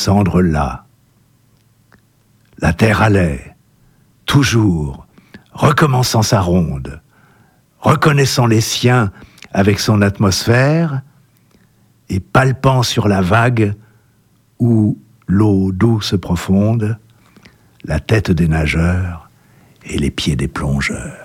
descendre là. La terre allait, toujours, recommençant sa ronde, reconnaissant les siens avec son atmosphère et palpant sur la vague où l'eau douce profonde, la tête des nageurs et les pieds des plongeurs.